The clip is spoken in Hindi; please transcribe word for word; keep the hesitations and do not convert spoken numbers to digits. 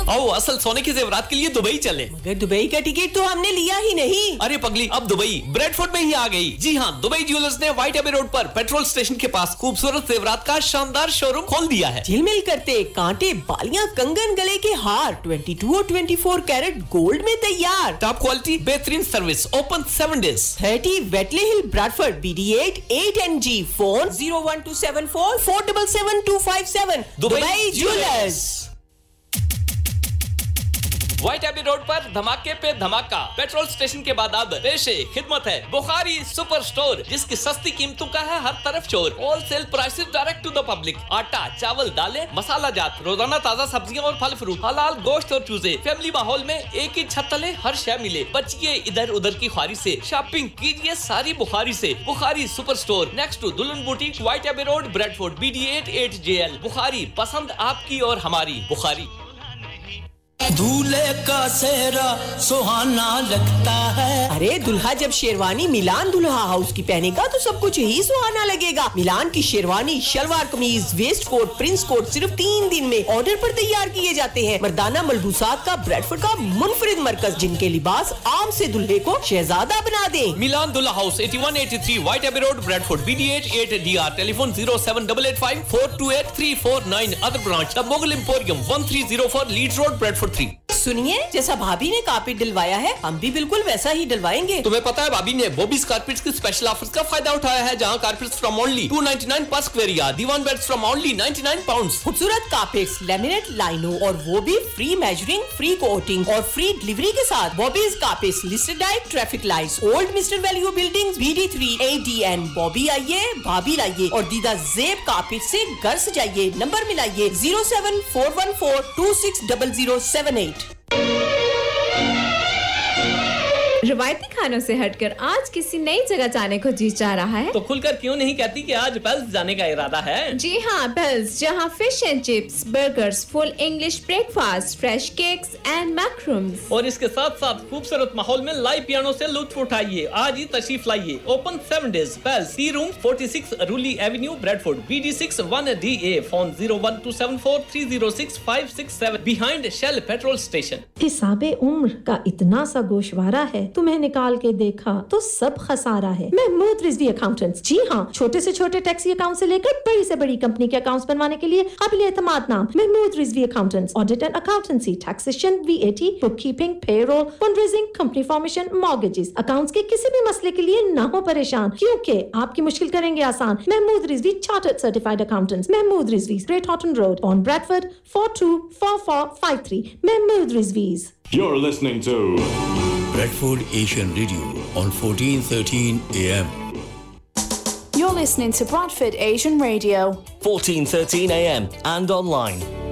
आओ असल सोने के जेवरात के लिए दुबई चले। मगर दुबई का टिकट तो हमने लिया ही नहीं। अरे पगली, अब दुबई ब्रेडफोर्ड में ही आ गई। जी हाँ, दुबई ज्वेलर्स ने व्हाइट एबे रोड पर पेट्रोल स्टेशन के पास खूबसूरत जेवरात का शानदार शोरूम खोल दिया है। झिलमिल करते कांटे, बालियां, कंगन, गले के हार बाईस और चौबीस कैरेट गोल्ड में तैयार। टॉप क्वालिटी, बेहतरीन सर्विस, ओपन सेवन डेज। तीस Whitley hill Bradford B D eight eight N G. Phone zero one two seven four four seven seven to five seven. Dubai jewellers. White AB road पर धमाके पे धमाका। पेट्रोल स्टेशन के बाद अब पेशे खिदमत है बुखारी सुपर स्टोर, जिसकी सस्ती कीमतों का है हर तरफ शोर। Wholesale prices direct to the public. आटा, चावल, दालें, मसाला जात, रोजाना ताजा सब्जियां और फल फ्रूट, हलाल गोश्त और चूजे। फैमिली माहौल में एक ही छत तले हर शय मिले। बचिए इधर उधर की ख्वारी से, शॉपिंग कीजिए सारी बुखारी से। Bukhari super store next to दुल्हन boutique, white AB road, Bradford, B D eight eight J L. Bukhari, पसंद आपकी और हमारी। बुखारी। दूल्हे का सेहरा सुहाना लगता है। अरे दुल्हा जब शेरवानी मिलान दुल्हा हाउस की पहनेगा तो सब कुछ ही सुहाना लगेगा। मिलान की शेरवानी, शलवार कमीज, वेस्ट कोट, प्रिंस कोट सिर्फ तीन दिन में ऑर्डर पर तैयार किए जाते हैं। मर्दाना मलबूसात का ब्रेडफोर्ड का मुनफरिद मरकज, जिनके लिबास आम से दुल्हे को शहजादा बना दे। मिलान दुल्हा हाउस इक्यासी तिरासी white AB road, Bradford, B D eight eight D R. Telephone zero seven eight eight five four to eight three four nine. Other branch the Mughal emporium one three zero four Leeds road, Bradford three. सुनिए, जैसा भाभी ने कारपेट डलवाया है हम भी बिल्कुल वैसा ही डलवाएंगे। तुम्हें पता है भाभी ने बॉबीज कारपेट्स की स्पेशल ऑफर्स का फायदा उठाया है, जहां carpets from only to ninety nine पर square yard, Diwan beds from only ninety nine pounds. खूबसूरत कारपेट्स, लेमिनेट लाइनों और वो भी फ्री मेजरिंग, फ्री कोटिंग और फ्री डिलीवरी के साथ। Bobby's carpets listed at traffic lights, old mister value buildings, B D three A D N. Bobby आइए, भाभी लाइए और दीदा जेब कारपेट से घर सजाइए। Number मिलाइए zero seven four one four to six double zero seven eight. रवायती खानों से हटकर आज किसी नई जगह जाने को जी चाह रहा है तो खुलकर क्यों नहीं कहती कि आज पेल्स जाने का इरादा है। जी हाँ, पेल्स, जहाँ fish and chips, burgers, full English breakfast, fresh cakes and मैक्रूम्स और इसके साथ साथ खूबसूरत माहौल में लाइव पियानो से लुत्फ उठाइए। आज ही तशरीफ लाइए। Open seven days. Pails, C room forty six रूली Avenue, Bradford, B D six one D A. Phone zero one two seven four three zero six five six seven, behind shell petrol station. हिसाबे उम्र का इतना सा गोशवारा है, तुम्हें निकाल के देखा तो सब खसारा है। महमूद रिजवी अकाउंटेंट्स, जी हाँ, छोटे से छोटे टैक्सी अकाउंट से लेकर बड़ी से बड़ी कंपनी के अकाउंट्स बनवाने के लिए काबिल एतमाद नाम Mahmood Rizvi accountants. Audit and accountancy, taxation, V A T, book keeping, payroll, fundraising, company formation, mortgages. Accounts के किसी भी मसले के लिए ना हो परेशान, क्योंकि आपकी मुश्किल करेंगे आसान। Mahmood Rizvi chartered certified accountants. Mahmood Rizvi, great Horton road, on Bradford, four to four four five three. Mahmood रिजवीज। You're listening to Bradford Asian Radio on fourteen thirteen A M. You're listening to Bradford Asian Radio, fourteen thirteen A M and online.